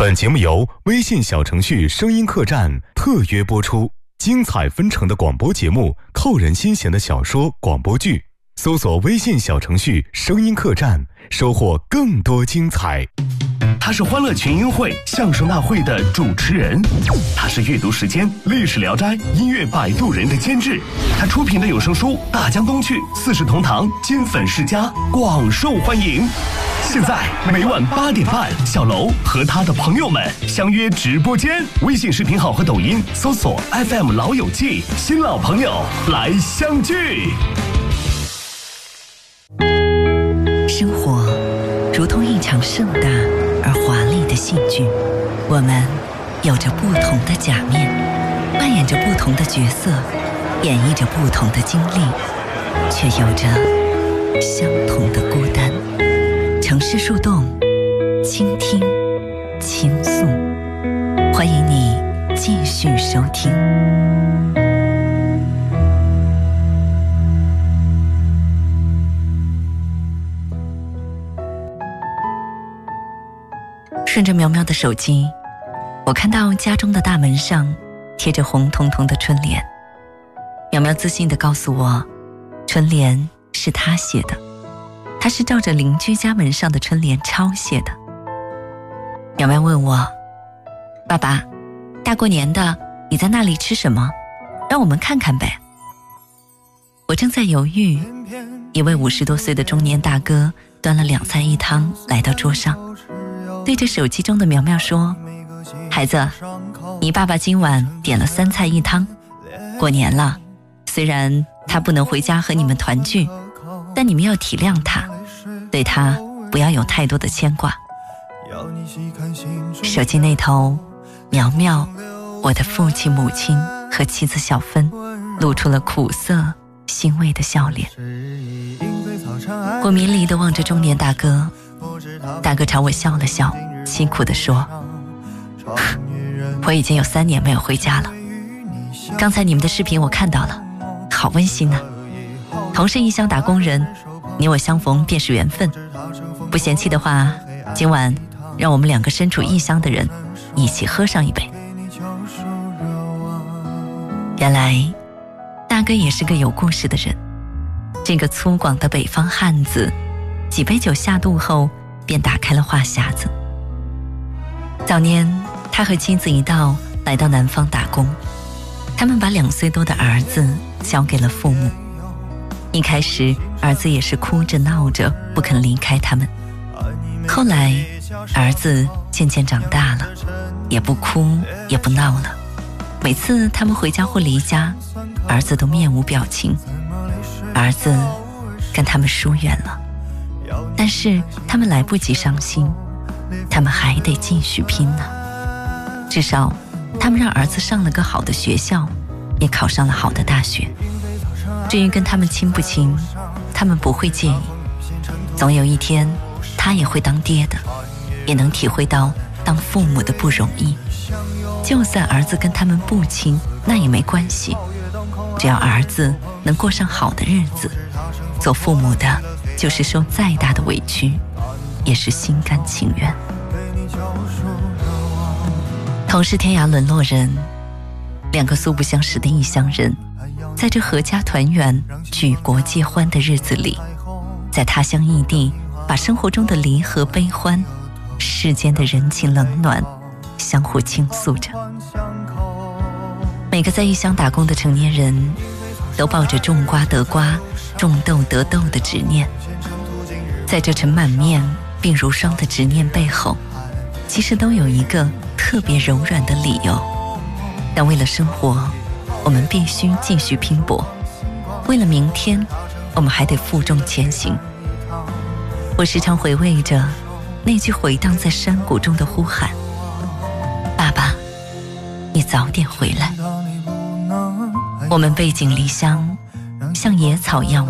本节目由微信小程序声音客栈特约播出，精彩纷呈的广播节目，扣人心弦的小说广播剧，搜索微信小程序声音客栈，收获更多精彩。 他是欢乐群英会相声大会的主持人，他是阅读时间历史聊斋音乐摆渡人的监制，他出品的有声书《大江东去》四世同堂金粉世家广受欢迎。现在每晚8点半，小楼和他的朋友们相约直播间，微信视频号和抖音搜索 FM 老友记，新老朋友来相聚。 生活如同一场盛大而华丽的戏剧，我们有着不同的假面，扮演着不同的角色，演绎着不同的经历，却有着相同的孤单。城市树洞，倾听，倾诉，欢迎你继续收听。顺着苗苗的手机，我看到家中的大门上贴着红彤彤的春联。苗苗自信地告诉我，春联是她写的，她是照着邻居家门上的春联抄写的。苗苗问我，爸爸，大过年的你在那里吃什么？让我们看看呗。我正在犹豫，一位50多岁的中年大哥端了2菜1汤来到桌上，对着手机中的苗苗说，孩子，你爸爸今晚点了3菜1汤，过年了，虽然他不能回家和你们团聚，但你们要体谅他，对他不要有太多的牵挂。手机那头，苗苗，我的父亲母亲和妻子小芬露出了苦涩欣慰的笑脸。我迷离地望着中年大哥，大哥朝我笑了笑，辛苦地说，我已经有3年没有回家了，刚才你们的视频我看到了，好温馨啊，同是异乡打工人，你我相逢便是缘分，不嫌弃的话，今晚让我们2个身处异乡的人一起喝上一杯。原来大哥也是个有故事的人，这个粗犷的北方汉子，几杯酒下肚后便打开了话匣子。早年他和妻子一道来到南方打工，他们把2岁多的儿子交给了父母。一开始儿子也是哭着闹着不肯离开他们，后来儿子渐渐长大了，也不哭也不闹了，每次他们回家或离家，儿子都面无表情。儿子跟他们疏远了，但是他们来不及伤心，他们还得继续拼呢。至少他们让儿子上了个好的学校，也考上了好的大学。至于跟他们亲不亲，他们不会介意，总有一天他也会当爹的，也能体会到当父母的不容易。就算儿子跟他们不亲，那也没关系，只要儿子能过上好的日子，做父母的就是受再大的委屈也是心甘情愿。同是天涯沦落人，2个素不相识的异乡人，在这阖家团圆举国皆欢的日子里，在他乡异地把生活中的离合悲欢，世间的人情冷暖相互倾诉着。每个在异乡打工的成年人都抱着种瓜得瓜，种豆得豆的执念，在这尘满面鬓如霜的执念背后，其实都有一个特别柔软的理由。但为了生活，我们必须继续拼搏，为了明天，我们还得负重前行。我时常回味着那句回荡在山谷中的呼喊，爸爸，你早点回来。我们背井离乡，像野草一样